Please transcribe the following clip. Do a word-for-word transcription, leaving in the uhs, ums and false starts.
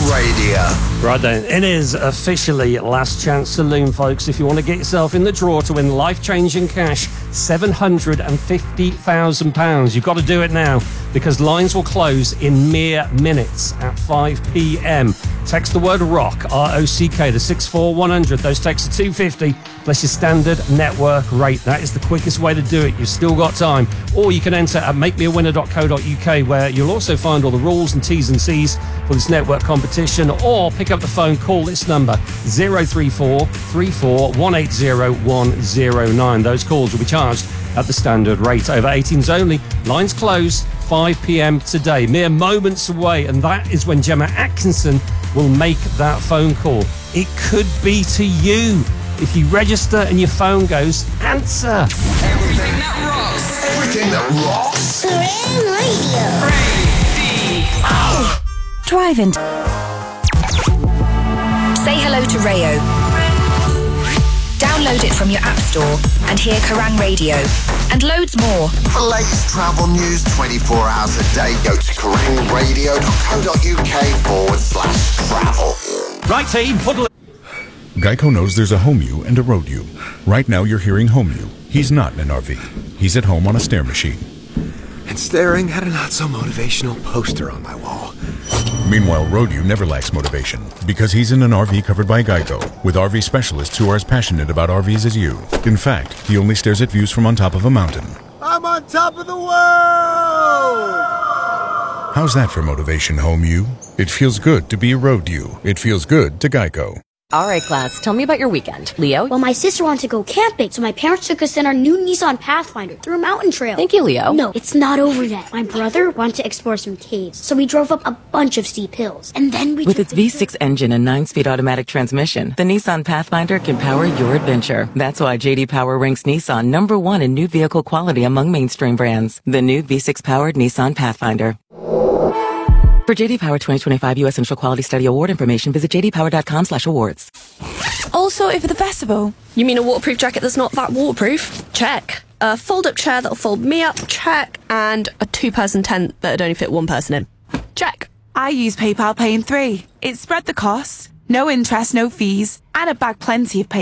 Radio. Right then, it is officially Last Chance Saloon, folks. If you want to get yourself in the draw to win life-changing cash, seven hundred fifty thousand pounds, you've got to do it now, because lines will close in mere minutes at five p.m. Text the word ROCK, R O C K, to six four one hundred. Those texts are two fifty plus your standard network rate. That is the quickest way to do it. You've still got time. Or you can enter at make me a winner dot co dot U K, where you'll also find all the rules and T's and C's for this network competition. Or pick up the phone, call this number, zero three four, three four, one eight zero, one zero nine. Those calls will be charged at the standard rate. Over eighteens only. Lines close five p.m. today, mere moments away, and that is when Gemma Atkinson will make that phone call. It could be to you. If you register and your phone goes, answer. Everything that rocks. Everything that rocks. Ram Radio. Radio. Driving. Say hello to Rayo. Download it from your app store and hear Kerrang Radio and loads more. For latest travel news twenty-four hours a day, go to kerrang radio dot co dot U K forward slash travel. Right, team, puddle. Geico knows there's a home you and a road you. Right now you're hearing home you. He's not in an R V. He's at home on a stair machine. And staring at a not-so-motivational poster on my wall. Meanwhile, road you never lacks motivation, because he's in an R V covered by Geico, with R V specialists who are as passionate about R Vs as you. In fact, he only stares at views from on top of a mountain. I'm on top of the world! How's that for motivation, home you? It feels good to be a road you. It feels good to Geico. All right, class, tell me about your weekend. Leo? Well, my sister wanted to go camping, so my parents took us in our new Nissan Pathfinder through a mountain trail. Thank you, Leo. No, it's not over yet. My brother wanted to explore some caves, so we drove up a bunch of steep hills. And then we With took its the V six engine and nine-speed automatic transmission, the Nissan Pathfinder can power your adventure. That's why J D Power ranks Nissan number one in new vehicle quality among mainstream brands. The new V six-powered Nissan Pathfinder. For J D Power twenty twenty-five U S Central Quality Study Award information, visit j d power dot com slash awards. All sorted for the festival? You mean a waterproof jacket that's not that waterproof? Check. A fold-up chair that'll fold me up? Check. And a two-person tent that'd only fit one person in? Check. I use PayPal Pay in three. It spread the costs, no interest, no fees, and a bag plenty of pay.